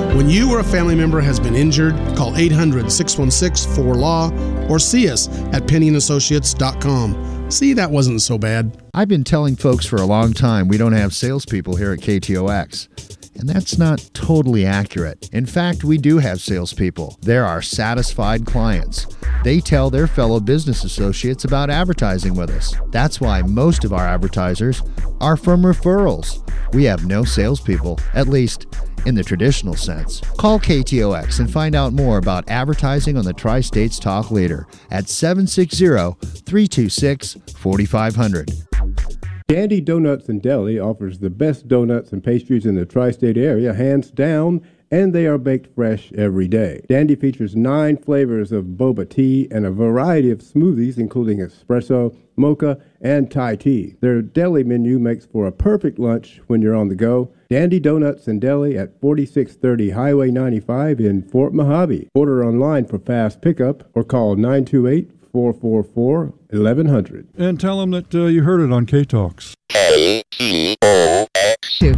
When you or a family member has been injured, call 800-616-4LAW or see us at PennyandAssociates.com. See, that wasn't so bad. I've been telling folks for a long time we don't have salespeople here at KTOX. And that's not totally accurate. In fact, we do have salespeople. They're our satisfied clients. They tell their fellow business associates about advertising with us. That's why most of our advertisers are from referrals. We have no salespeople, at least in the traditional sense. Call KTOX and find out more about advertising on the Tri-States Talk Leader at 760-326-4500. Dandy Donuts and Deli offers the best donuts and pastries in the tri-state area, hands down, and they are baked fresh every day. Dandy features 9 flavors of boba tea and a variety of smoothies, including espresso, mocha, and Thai tea. Their deli menu makes for a perfect lunch when you're on the go. Dandy Donuts and Deli at 4630 Highway 95 in Fort Mojave. Order online for fast pickup or call 928-444-1100. And tell them that you heard it on K-Talks. KTOX.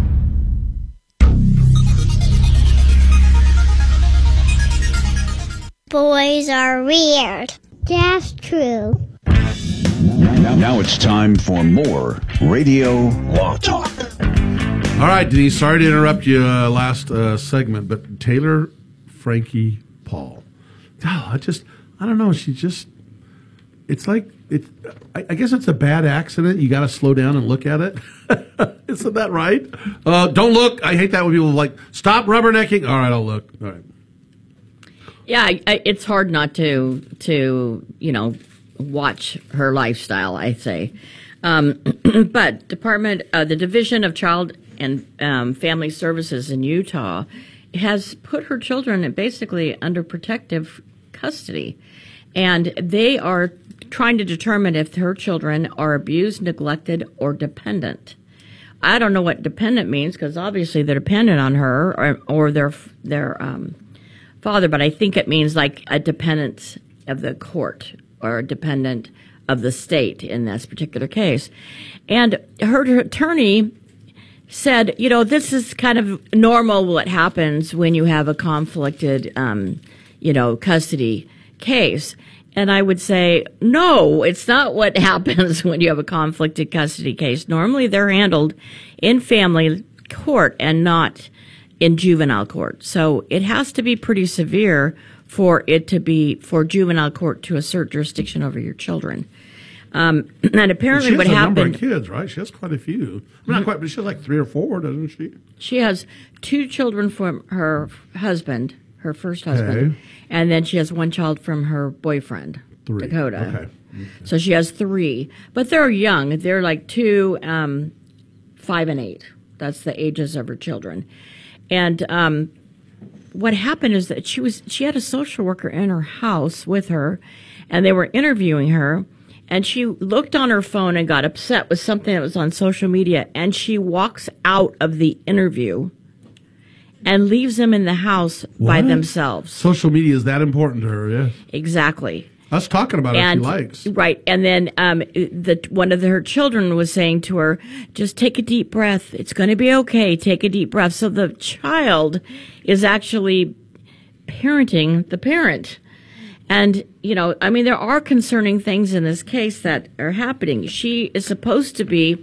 Boys are weird. That's true. Now it's time for more Radio Law Talk. All right, Denise, sorry to interrupt you last segment, but Taylor Frankie Paul. Oh, I don't know. It's like, I guess it's a bad accident. You got to slow down and look at it. Isn't that right? Don't look. I hate that when people are like, stop rubbernecking. All right, I'll look. All right. Yeah, it's hard not to watch her lifestyle, I say. But the Division of Child and Family Services in Utah has put her children basically under protective custody. And they are trying to determine if her children are abused, neglected, or dependent. I don't know what dependent means because obviously they're dependent on her or their father, but I think it means like a dependent of the court or a dependent of the state in this particular case. And her attorney said, this is kind of normal what happens when you have a conflicted, custody case. And I would say, no, it's not what happens when you have a conflicted custody case. Normally they're handled in family court and not in juvenile court. So it has to be pretty severe for juvenile court to assert jurisdiction over your children. And apparently what happened... She has a number of kids, right? She has quite a few. Not quite, but she has like 3 or 4, doesn't she? She has 2 children from her husband, her first husband, and then she has 1 child from her boyfriend, 3. Dakota. Okay. So she has 3. But they're young. They're like 2, 5, and 8. That's the ages of her children. And what happened is that she had a social worker in her house with her, and they were interviewing her, and she looked on her phone and got upset with something that was on social media, and she walks out of the interview and leaves them in the house by themselves. Social media is that important to her, yeah. Exactly. Us talking about it, she likes. Right. And then one of her children was saying to her, just take a deep breath. It's going to be okay. Take a deep breath. So the child is actually parenting the parent. And, there are concerning things in this case that are happening. She is supposed to be,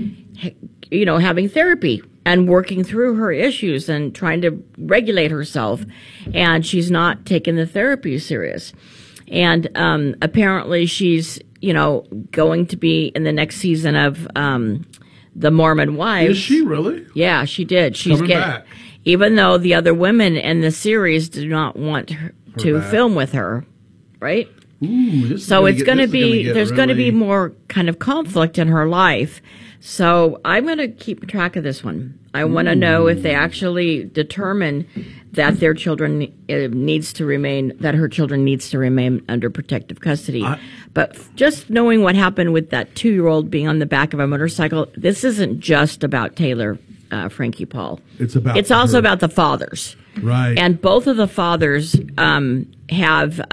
having therapy and working through her issues and trying to regulate herself. And she's not taking the therapy serious. And apparently she's, going to be in the next season of The Mormon Wives. Is she really? Yeah, she did. She's coming back. Even though the other women in the series do not want her to film with her, right? Ooh, so it's going to be, there's going to be more kind of conflict in her life. So I'm going to keep track of this one. I want to know if they actually determine that their children her children needs to remain under protective custody. But just knowing what happened with that 2-year-old being on the back of a motorcycle, this isn't just about Taylor Frankie Paul. It's also about the fathers. Right. And both of the fathers have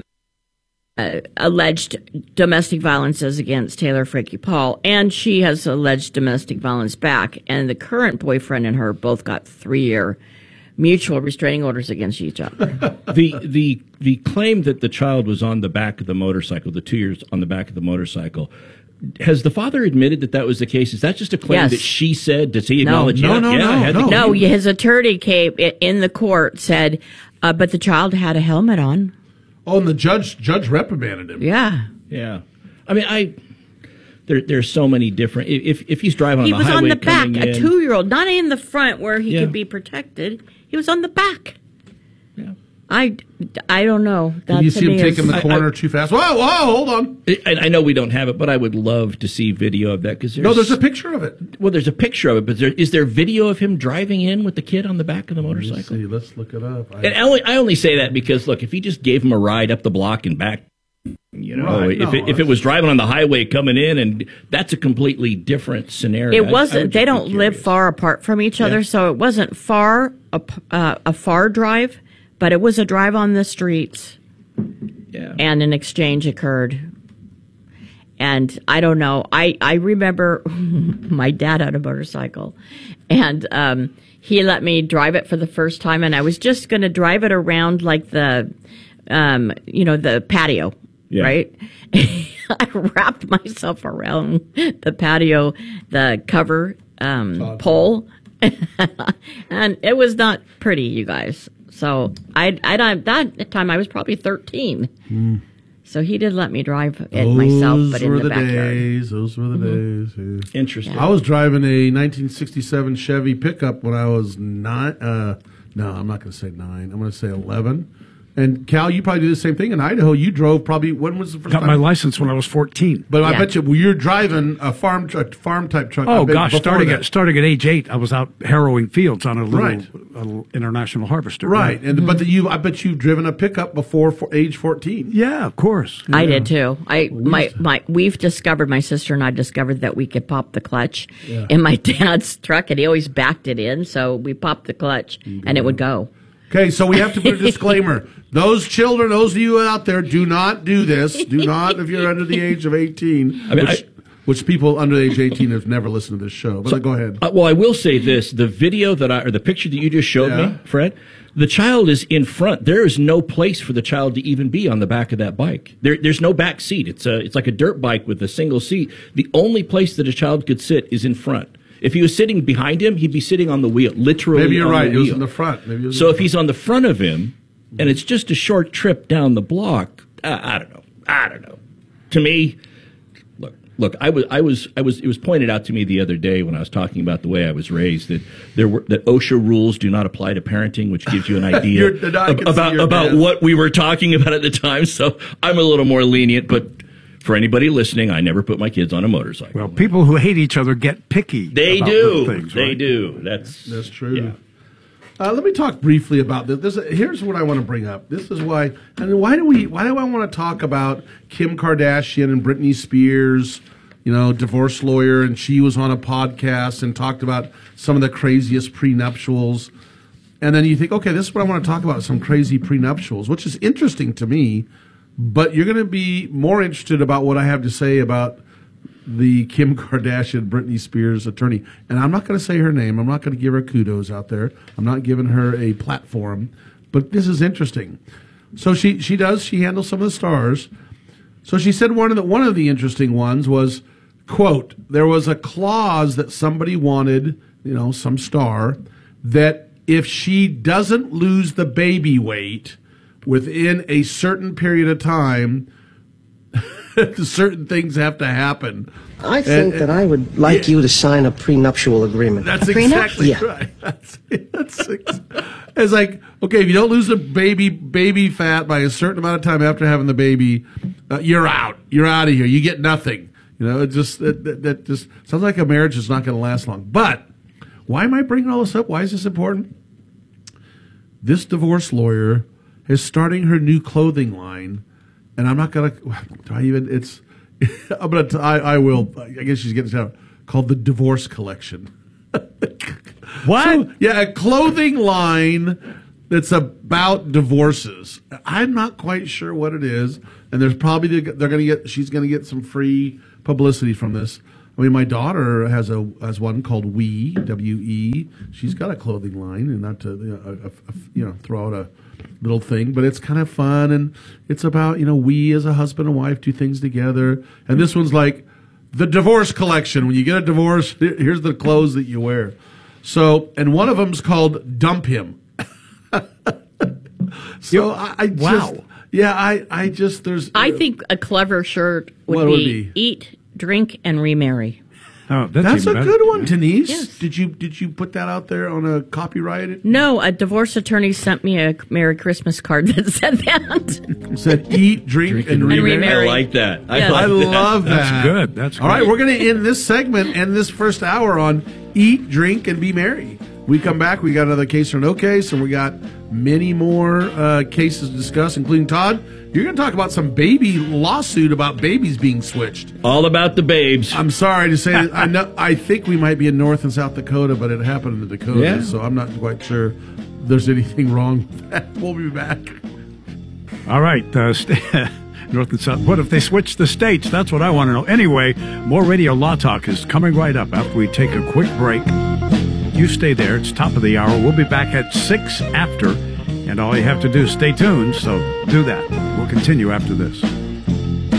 alleged domestic violences against Taylor Frankie Paul, and she has alleged domestic violence back. And the current boyfriend and her both got 3-year mutual restraining orders against each other. The claim that the child was on the back of the motorcycle, the 2 years on the back of the motorcycle, has the father admitted that was the case? Is that just a claim that she said? Does he acknowledge? No. His attorney came in the court, said, but the child had a helmet on. Oh, and the judge reprimanded him. Yeah. I mean, there's so many different. If he's driving on the highway, he was on the back, coming a in, 2-year-old, not in the front where he could be protected. He was on the back. Yeah. I don't know. Did you see him taking the corner too fast? Whoa, hold on. I know we don't have it, but I would love to see video of that because there's a picture of it. Well, there's a picture of it, but is there video of him driving in with the kid on the back of the motorcycle? Let's look it up. And I only say that because look, if he just gave him a ride up the block and back, if it was driving on the highway coming in, and that's a completely different scenario. It wasn't. They don't live far apart from each other, so it wasn't a far drive. But it was a drive on the streets, and an exchange occurred. And I don't know. I remember my dad had a motorcycle, and he let me drive it for the first time. And I was just going to drive it around like the patio, right? I wrapped myself around the patio, the cover pole, and it was not pretty, you guys. So that time I was probably 13. So he did let me drive it myself, but in the backyard. Those were the days. Yeah. Interesting. I was driving a 1967 Chevy pickup when I was 9. No, I'm not going to say 9. I'm going to say 11. And Cal, you probably did the same thing in Idaho. You drove probably, when was the first time? Got my license when I was 14. But I bet you you're driving a farm type truck. Oh gosh, starting at age 8, I was out harrowing fields on a little International Harvester. Right, and I bet you've driven a pickup before age 14. Yeah, of course. Yeah. I did too. We've discovered, my sister and I discovered that we could pop the clutch in my dad's truck, and he always backed it in. So we popped the clutch, and it would go. Okay, so we have to put a disclaimer. Those children, those of you out there, do not do this. Do not if you're under the age of 18. Which people under the age of 18 have never listened to this show. But go ahead. Well, I will say this. The video or the picture that you just showed me, Fred, the child is in front. There is no place for the child to even be on the back of that bike. There's no back seat. It's like a dirt bike with a single seat. The only place that a child could sit is in front. If he was sitting behind him, he'd be sitting on the wheel, literally. Maybe you're right. He was in the front. So if he's on the front of him, and it's just a short trip down the block, I don't know. To me, look. It was pointed out to me the other day when I was talking about the way I was raised that that OSHA rules do not apply to parenting, which gives you an idea about what we were talking about at the time. So I'm a little more lenient, but. For anybody listening, I never put my kids on a motorcycle. Well, people who hate each other get picky. They do. Things, right? They do. That's true. Yeah. Let me talk briefly about this. Here's what I want to bring up. This is why. And why do I want to talk about Kim Kardashian and Britney Spears? Divorce lawyer, and she was on a podcast and talked about some of the craziest prenuptials. And then you think, okay, this is what I want to talk about, some crazy prenuptials, which is interesting to me. But you're going to be more interested about what I have to say about the Kim Kardashian, Britney Spears attorney. And I'm not going to say her name. I'm not going to give her kudos out there. I'm not giving her a platform. But this is interesting. So she handles some of the stars. So she said one of the interesting ones was, quote, there was a clause that somebody wanted, some star, that if she doesn't lose the baby weight within a certain period of time, certain things have to happen. I think that I would like you to sign a prenuptial agreement. That's exactly right. It's like, okay, if you don't lose the baby fat by a certain amount of time after having the baby, you're out. You're out of here. You get nothing. It just sounds like a marriage is not going to last long. But why am I bringing all this up? Why is this important? This divorce lawyer is starting her new clothing line, and I'm not gonna. Do I even? It's. I'm gonna. I will. I guess she's getting out. Called the Divorce Collection. What? So, a clothing line that's about divorces. I'm not quite sure what it is, and there's probably she's gonna get some free publicity from this. I mean, my daughter has one called We, W-E. She's got a clothing line, and not to throw out a little thing, but it's kind of fun, and it's about we as a husband and wife do things together. And this one's like the divorce collection. When you get a divorce, here's the clothes that you wear. So, and one of them's called Dump Him. So I think a clever shirt would be Eat, Drink, and Remarry. Oh, that's a good one, Denise. Yes. Did you put that out there on a copyrighted? No, a divorce attorney sent me a Merry Christmas card that said that. It said Eat, Drink, and Remarry. I like that. Yes. I love that. That's good. That's all right. We're going to end this segment and this first hour on Eat, Drink, and Be Merry. We come back. We got another case or no case, and we got many more cases to discuss, including Todd. You're going to talk about some baby lawsuit about babies being switched. All about the babes. I'm sorry to say that. I think we might be in North and South Dakota, but it happened in the Dakotas, so I'm not quite sure there's anything wrong with that. We'll be back. All right. North and South. What if they switch the states? That's what I want to know. Anyway, more Radio Law Talk is coming right up after we take a quick break. You stay there. It's top of the hour. We'll be back at 6 after. And all you have to do is stay tuned, so do that. We'll continue after this.